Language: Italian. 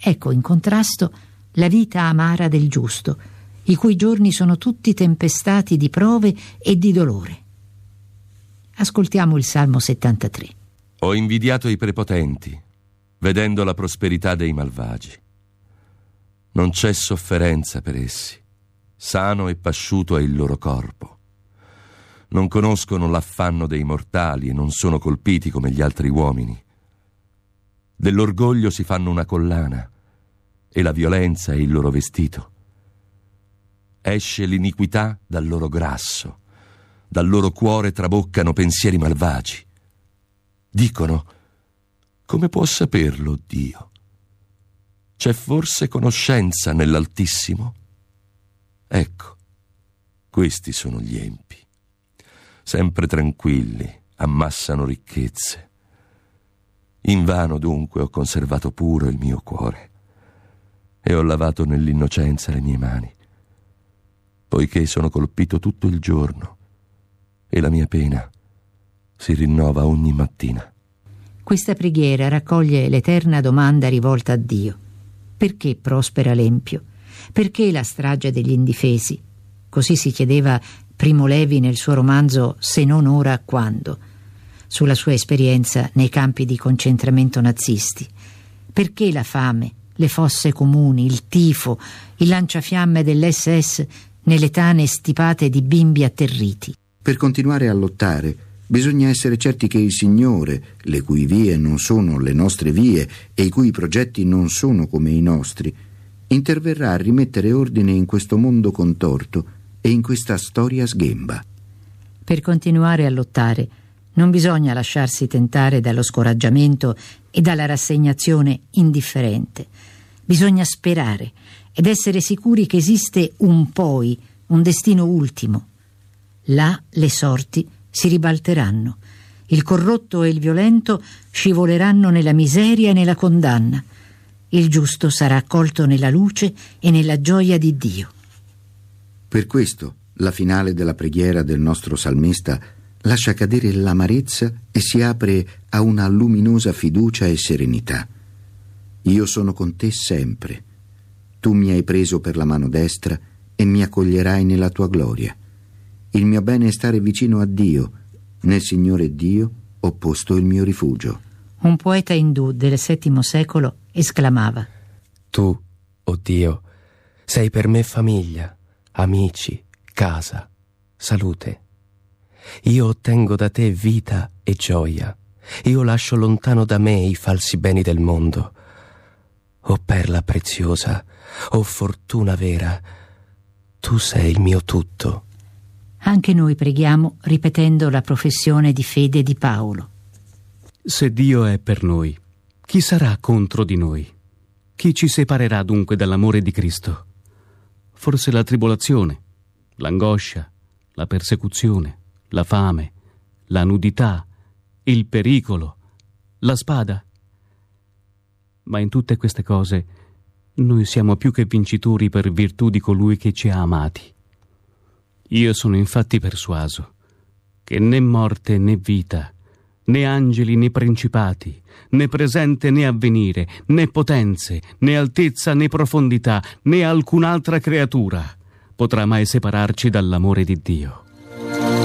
Ecco in contrasto la vita amara del giusto, i cui giorni sono tutti tempestati di prove e di dolore. Ascoltiamo il Salmo 73. Ho invidiato i prepotenti, vedendo la prosperità dei malvagi. Non c'è sofferenza per essi, sano e pasciuto è il loro corpo. Non conoscono l'affanno dei mortali e non sono colpiti come gli altri uomini. Dell'orgoglio si fanno una collana e la violenza è il loro vestito. Esce l'iniquità dal loro grasso, dal loro cuore traboccano pensieri malvagi. Dicono: come può saperlo Dio? C'è forse conoscenza nell'Altissimo? Ecco, questi sono gli empi. Sempre tranquilli, ammassano ricchezze. Invano dunque ho conservato puro il mio cuore e ho lavato nell'innocenza le mie mani, poiché sono colpito tutto il giorno e la mia pena si rinnova ogni mattina. Questa preghiera raccoglie l'eterna domanda rivolta a Dio: perché prospera l'empio? Perché la strage degli indifesi? Così si chiedeva Primo Levi nel suo romanzo Se non ora, quando? Sulla sua esperienza nei campi di concentramento nazisti. Perché la fame, le fosse comuni, il tifo, il lanciafiamme dell'SS nelle tane stipate di bimbi atterriti? Per continuare a lottare bisogna essere certi che il Signore, le cui vie non sono le nostre vie e i cui progetti non sono come i nostri, interverrà a rimettere ordine in questo mondo contorto e in questa storia sghemba. Per continuare a lottare non bisogna lasciarsi tentare dallo scoraggiamento e dalla rassegnazione indifferente. Bisogna sperare ed essere sicuri che esiste un poi, un destino ultimo. Là le sorti si ribalteranno. Il corrotto e il violento scivoleranno nella miseria e nella condanna. Il giusto sarà accolto nella luce e nella gioia di Dio. Per questo la finale della preghiera del nostro salmista lascia cadere l'amarezza e si apre a una luminosa fiducia e serenità. Io sono con te sempre. Tu mi hai preso per la mano destra e mi accoglierai nella tua gloria. Il mio bene è stare vicino a Dio. Nel Signore Dio ho posto il mio rifugio. Un poeta indù del VII secolo esclamava: Tu, o Dio, sei per me famiglia, amici, casa, salute. Io ottengo da te vita e gioia. Io lascio lontano da me i falsi beni del mondo. O perla preziosa, o fortuna vera, tu sei il mio tutto. Anche noi preghiamo ripetendo la professione di fede di Paolo. Se Dio è per noi, chi sarà contro di noi? Chi ci separerà dunque dall'amore di Cristo? Forse la tribolazione, l'angoscia, la persecuzione, la fame, la nudità, il pericolo, la spada? Ma in tutte queste cose noi siamo più che vincitori per virtù di colui che ci ha amati. Io sono infatti persuaso che né morte né vita, né angeli né principati, né presente né avvenire, né potenze, né altezza né profondità, né alcun'altra creatura potrà mai separarci dall'amore di Dio.